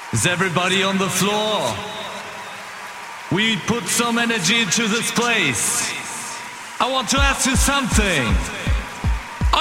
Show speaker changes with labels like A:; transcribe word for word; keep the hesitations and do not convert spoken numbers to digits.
A: Is everybody on the floor? We put some energy into this place. I want to ask you something.